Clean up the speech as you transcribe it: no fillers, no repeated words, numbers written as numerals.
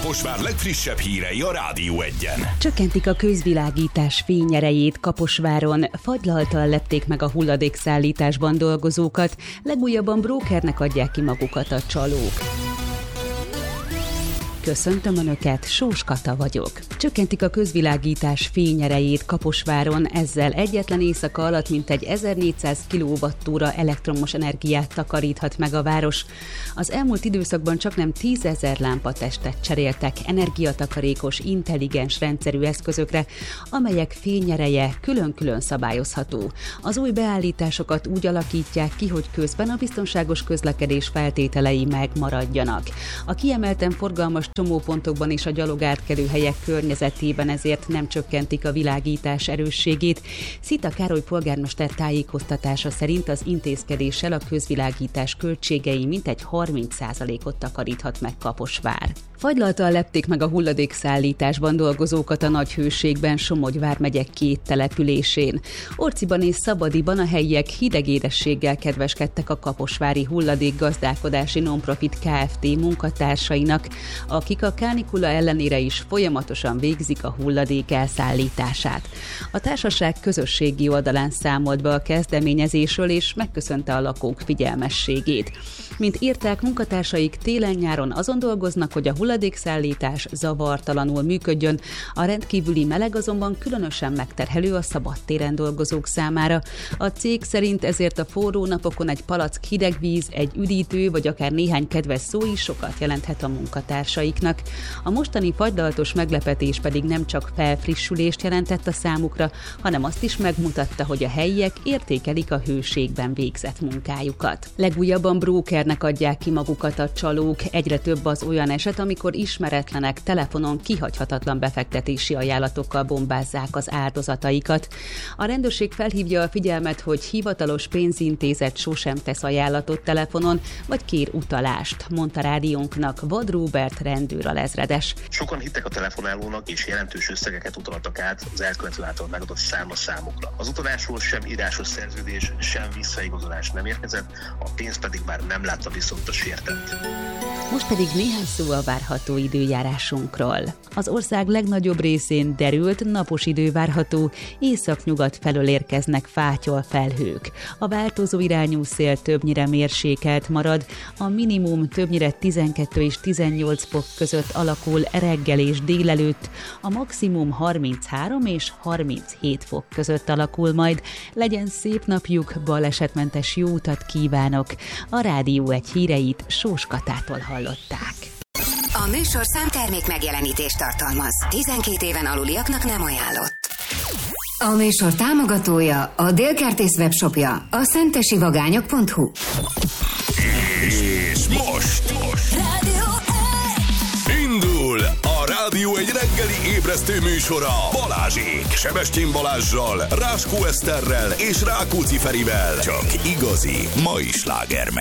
Kaposvár legfrissebb hírei a Rádió Egyen. Csökkentik a közvilágítás fényerejét Kaposváron, fagylalttal lepték meg a hulladékszállításban dolgozókat, legújabban brókernek adják ki magukat a csalók. Köszöntöm Önöket, Sós Kata vagyok. Csökkentik a közvilágítás fényerejét Kaposváron, ezzel egyetlen éjszaka alatt mintegy 1400 kWh elektromos energiát takaríthat meg a város. Az elmúlt időszakban csaknem 10 000 lámpatestet cseréltek energiatakarékos, intelligens rendszerű eszközökre, amelyek fényereje külön-külön szabályozható. Az új beállításokat úgy alakítják ki, hogy közben a biztonságos közlekedés feltételei megmaradjanak. A kiemelten forgalmas csomópontokban és a gyalogátkelőhelyek környezetében ezért nem csökkentik a világítás erősségét. Szita Károly polgármester tájékoztatása szerint az intézkedéssel a közvilágítás költségei mintegy 30%-ot takaríthat meg Kaposvár. Fagylalttal lepték meg a hulladékszállításban dolgozókat a Nagyhőségben, Somogy vármegye 2 településén. Orciban és Szabadiban a helyiek hideg édességgel kedveskedtek a kaposvári hulladékgazdálkodási non-profit Kft. Munkatársainak, akik a kánikula ellenére is folyamatosan végzik a hulladék elszállítását. A társaság közösségi oldalán számolt be a kezdeményezésről és megköszönte a lakók figyelmességét. Mint írták, munkatársaik télen-nyáron azon dolgoznak, hogy a hulladékszállítás zavartalanul működjön, a rendkívüli meleg azonban különösen megterhelő a szabadtéren dolgozók számára. A cég szerint ezért a forró napokon egy palack hideg víz, egy üdítő vagy akár néhány kedves szó is sokat jelenthet a munkatársaiknak. A mostani fagylaltos meglepetés pedig nem csak felfrissülést jelentett a számukra, hanem azt is megmutatta, hogy a helyiek értékelik a hőségben végzett munkájukat. Legújabban brókernek adják ki magukat a csalók, egyre több az olyan eset, amikor ismeretlenek telefonon kihagyhatatlan befektetési ajánlatokkal bombázzák az áldozataikat. A rendőrség felhívja a figyelmet, hogy hivatalos pénzintézet sosem tesz ajánlatot telefonon, vagy kér utalást, mondta rádiónknak Vad Róbert rendőralezredes. Sokan hittek a telefonálónak, és jelentős összegeket utaltak át az elkövető által megadott számukra. Az utalásról sem írásos szerződés, sem visszaigazolás nem érkezett, a pénz pedig már nem látta viszont a sértett. Most pedig néhány szó a várható időjárásunkról. Az ország legnagyobb részén derült, napos idő várható, északnyugat felől érkeznek fátyol felhők. A változó irányú szél többnyire mérsékelt marad, a minimum többnyire 12 és 18 fok között alakul reggel és délelőtt, a maximum 33 és 37 fok között alakul majd. Legyen szép napjuk, balesetmentes jó utat kívánok! A Rádió Egy híreit Sós Katától hallották. A műsorszám termék megjelenítést tartalmaz. 12 éven aluliaknak nem ajánlott. A műsor támogatója, a Délkertész webshopja, a szentesivagányok.hu. És most indul a Rádió Egy reggeli ébresztő műsora Balázsék, Sebestyén Balázssal, Ráskó Eszterrel és Rákóczi Ferivel. Csak igazi mai slágermennyek.